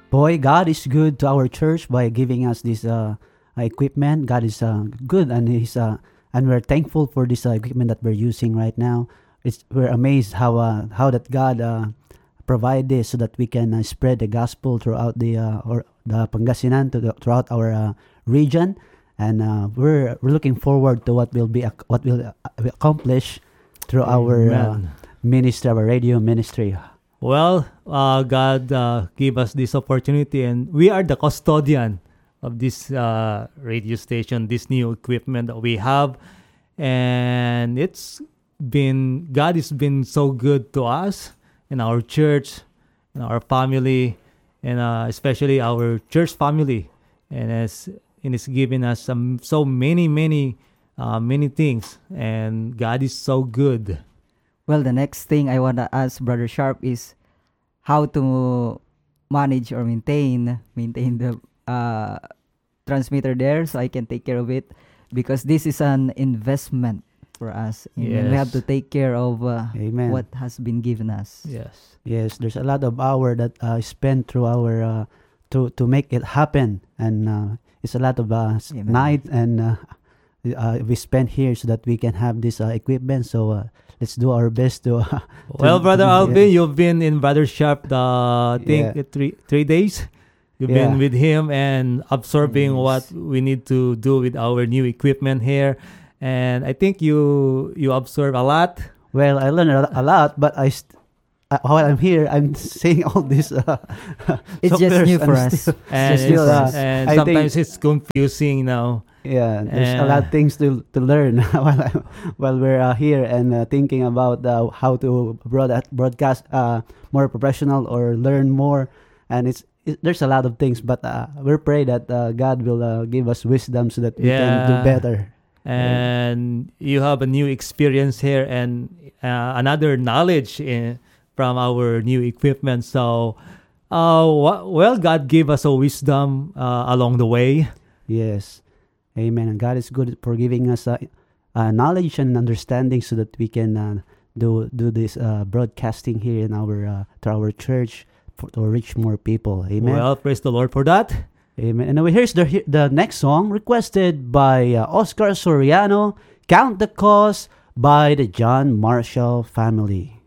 Boy, God is good to our church by giving us this equipment. God is good, and and we're thankful for this equipment that we're using right now. We're amazed how that God provide this so that we can spread the gospel throughout the Pangasinan throughout our region, and we're looking forward to what will accomplish through our ministry, our radio ministry. Well, God gave us this opportunity, and we are the custodian of this radio station, this new equipment that we have, and God has been so good to us in our church, in our family, and especially our church family, and it's given us so many things, and God is so good. Well, the next thing I want to ask Brother Sharp is how to manage or maintain the transmitter there, so I can take care of it, because this is an investment for us, and we have to take care of what has been given us. Yes, there's a lot of hour that spent through our to make it happen, and it's a lot of night and we spend here so that we can have this equipment. So let's do our best to. Well, Brother Alvin, you've been in Brother Sharp, I think 3 days. You've been with him and absorbing what we need to do with our new equipment here, and I think you absorb a lot. Well, I learned a lot, but while I'm here, I'm saying all this. It's just new for us, and sometimes it's confusing now. Yeah, there's a lot of things to learn while we're here and thinking about how to broadcast more professional or learn more, and there's a lot of things. But we pray that God will give us wisdom so that we can do better. And you have a new experience here and another knowledge from our new equipment. So, well, God gave us a wisdom along the way. Yes. Amen. And God is good for giving us knowledge and understanding so that we can do this broadcasting here in to our church to reach more people. Amen. Well, praise the Lord for that. Amen. And now here's the next song requested by Oscar Soriano, "Count the Cost" by the John Marshall family.